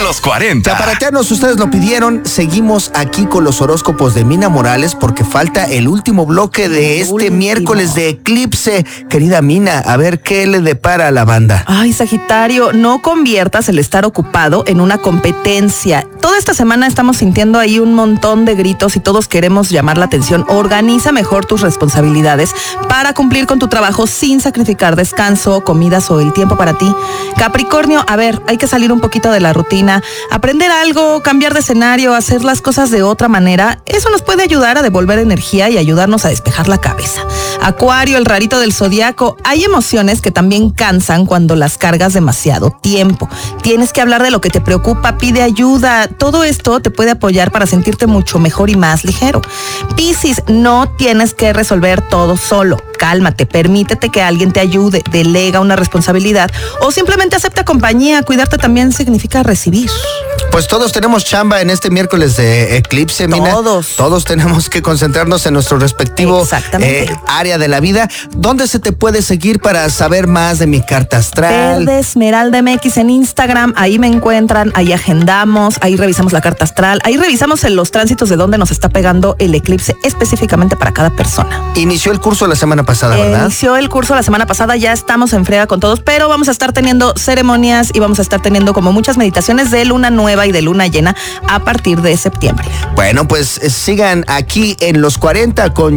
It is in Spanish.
Los 40. Zaparateanos, ustedes lo pidieron. Seguimos aquí con los horóscopos de Mina Morales porque falta el último bloque de este miércoles de eclipse. Querida Mina, a ver qué le depara a la banda. Ay, Sagitario, no conviertas el estar ocupado en una competencia. Toda esta semana estamos sintiendo ahí un montón de gritos y todos queremos llamar la atención. Organiza mejor tus responsabilidades para cumplir con tu trabajo sin sacrificar descanso, comidas o el tiempo para ti. Capricornio, a ver, hay que salir un poquito de la rutina, aprender algo, cambiar de escenario, hacer las cosas de otra manera. Eso nos puede ayudar a devolver energía y ayudarnos a despejar la cabeza. Acuario, el rarito del zodiaco, hay emociones que también cansan cuando las cargas demasiado tiempo. Tienes que hablar de lo que te preocupa, pide ayuda. Todo esto te puede apoyar para sentirte mucho mejor y más ligero. Piscis, no tienes que resolver todo solo. Cálmate, permítete que alguien te ayude, delega una responsabilidad o simplemente acepta compañía. Cuidarte también significa recibir. Pues todos tenemos chamba en este miércoles de eclipse, Mina. Todos tenemos que concentrarnos en nuestro respectivo área de la vida. ¿Dónde se te puede seguir para saber más de mi carta astral? Verde Esmeralda MX en Instagram, ahí me encuentran, ahí agendamos, ahí revisamos la carta astral, ahí revisamos en los tránsitos de dónde nos está pegando el eclipse específicamente para cada persona. Inició el curso la semana pasada, ¿verdad? Inició el curso la semana pasada, ya estamos en friega con todos, pero vamos a estar teniendo ceremonias y vamos a estar teniendo como muchas meditaciones de luna nueva y de luna llena a partir de septiembre. Bueno, pues sigan aquí en Los 40 con